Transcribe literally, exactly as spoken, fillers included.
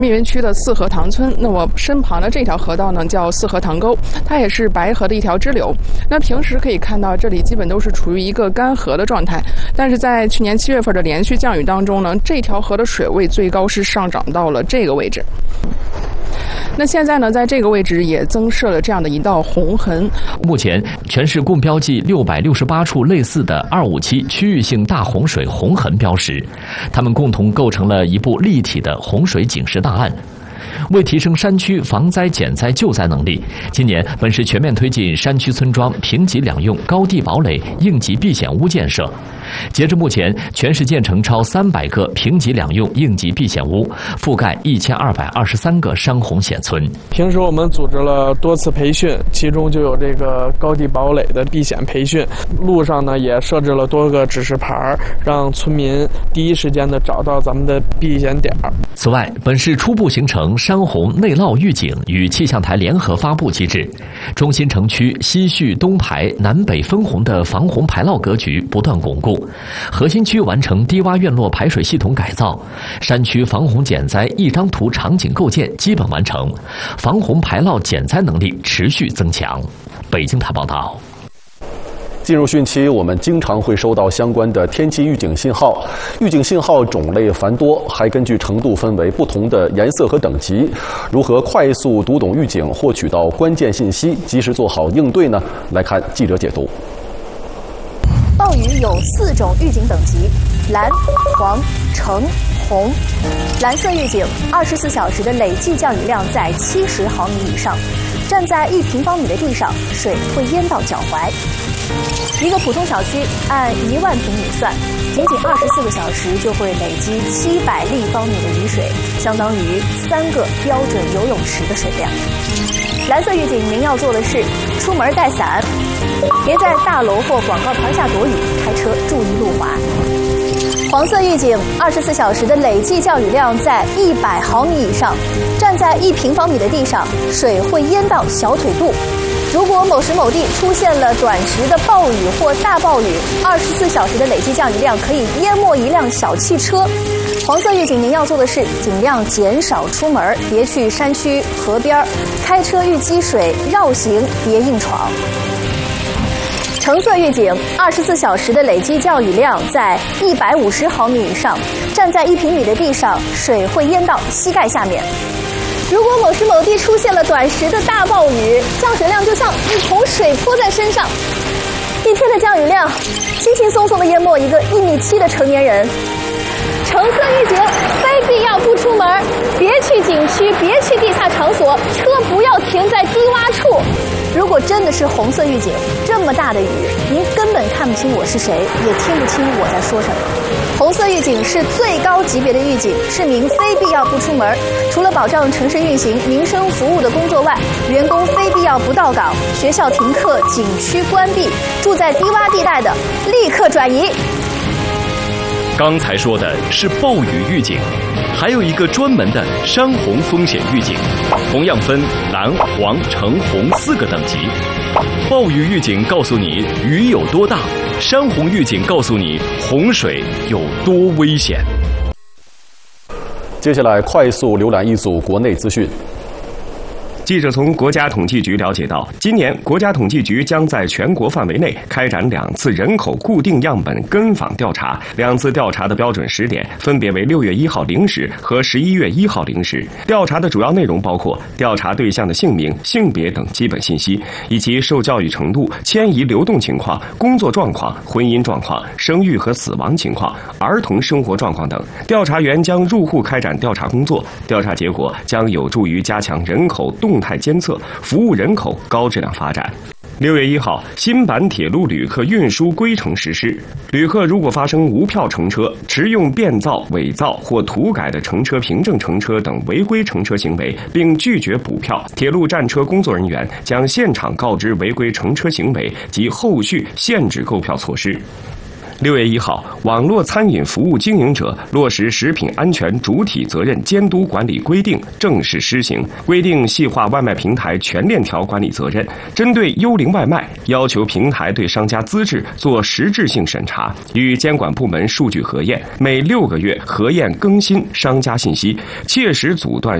密云区的四河塘村，那我身旁的这条河道呢叫四河塘沟，它也是白河的一条支流。那平时可以看到，这里基本都是处于一个干涸的状态，但是在去年七月份的连续降雨当中呢，这条河的水位最高是上涨到了这个位置。那现在呢，在这个位置也增设了这样的一道红痕。 目前，全市共标记六百六十八处类似的二五七区域性大洪水红痕标识，它们共同构成了一部立体的洪水警示大案。为提升山区防灾减灾救灾能力，今年本市全面推进山区村庄平级两用高地堡垒应急避险屋建设。截至目前，全市建成超三百个平级两用应急避险屋，覆盖一千二百二十三个山洪险村。 平时我们组织了多次培训，其中就有这个高地堡垒的避险培训。路上呢也设置了多个指示牌，让村民第一时间的找到咱们的避险点。 此外，本市初步形成山洪内涝预警与气象台联合发布机制，中心城区西蓄东排南北分洪的防洪排涝格局不断巩固。核心区完成低洼院落排水系统改造，山区防洪减灾一张图场景构建基本完成，防洪排涝减灾能力持续增强。北京台报道。 进入汛期，我们经常会收到相关的天气预警信号。预警信号种类繁多，还根据程度分为不同的颜色和等级。如何快速读懂预警，获取到关键信息，及时做好应对呢？来看记者解读。 暴雨有四种预警等级：蓝、黄、橙、红。蓝色预警，二十四小时的累计降雨量在七十毫米以上，站在一平方米的地上，水会淹到脚踝。一个普通小区按一万平米算，仅仅二十四个小时就会累积七百立方米的雨水，相当于三个标准游泳池的水量。蓝色预警，您要做的是出门带伞，别在大楼或广告牌下躲雨，开车注意路滑。黄色预警，二十四小时的累计降雨量在一百毫米以上，站在一平方米的地上，水会淹到小腿肚。如果某时某地出现了短时的暴雨或大暴雨，二十四小时的累计降雨量可以淹没一辆小汽车。黄色预警，您要做的是尽量减少出门，别去山区、河边，开车遇积水绕行，别硬闯。橙色预警，二十四小时的累计降雨量在一百五十毫米以上，站在一平米的地上，水会淹到膝盖下面。如果某时某地出现了短时的大暴雨，降水量就像一桶水泼在身上，一天的降雨量轻轻松松的淹没一个一米七的成年人。橙色预警，非必要不出门，别去景区，别去地下场所，车不要停在低洼处。如果真的是红色预警，这么大的雨，您根本看不清我是谁，也听不清我在说什么。红色预警是最高级别的预警，市民非必要不出门，除了保障城市运行、民生服务的工作外，员工非必要不到岗，学校停课、景区关闭，住在低洼地带的立刻转移。 刚才说的是暴雨预警，还有一个专门的山洪风险预警，同样分蓝、黄、橙、红四个等级。暴雨预警告诉你雨有多大，山洪预警告诉你洪水有多危险。 接下来快速浏览一组国内资讯。 记者从国家统计局了解到，今年国家统计局将在全国范围内开展两次人口固定样本跟访调查，两次调查的标准时点分别为六月一号零时和十一月一号零时。调查的主要内容包括调查对象的姓名、性别等基本信息，以及受教育程度、迁移流动情况、工作状况、婚姻状况、生育和死亡情况、儿童生活状况等。调查员将入户开展调查工作，调查结果将有助于加强人口动态监测，服务人口高质量发展。六月一号，新版铁路旅客运输规程实施。旅客如果发生无票乘车、持用变造、伪造或涂改的乘车凭证乘车等违规乘车行为，并拒绝补票，铁路站车工作人员将现场告知违规乘车行为及后续限制购票措施。 六月一号，网络餐饮服务经营者落实食品安全主体责任监督管理规定正式施行，规定细化外卖平台全链条管理责任，针对幽灵外卖，要求平台对商家资质做实质性审查，与监管部门数据核验，每六个月核验更新商家信息，切实阻断